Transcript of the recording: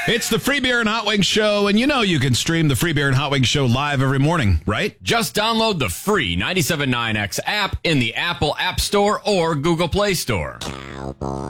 It's the Free Beer and Hot Wings Show, and you know you can stream the Free Beer and Hot Wings Show live every morning, right? Just download the free 97.9X app in the Apple App Store or Google Play Store. Cowboy.